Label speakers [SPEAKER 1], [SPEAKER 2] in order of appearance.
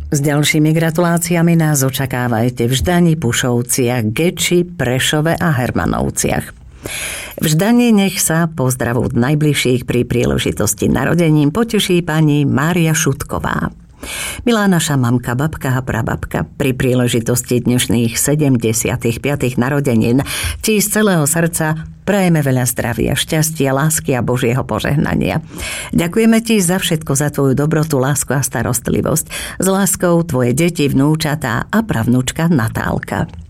[SPEAKER 1] S ďalšími gratuláciami nás očakávajte v Ždani, Pušovciach, Geči, Prešove a Hermanovciach. V Ždani nech sa pozdravu najbližších pri príležitosti narodenín poteší pani Mária Šutková. Milá naša mamka, babka a prababka, pri príležitosti dnešných 75. narodenín ti z celého srdca prajeme veľa zdravia, šťastia, lásky a Božieho požehnania. Ďakujeme ti za všetko, za tvoju dobrotu, lásku a starostlivosť. S láskou tvoje deti, vnúčatá a pravnúčka Natálka.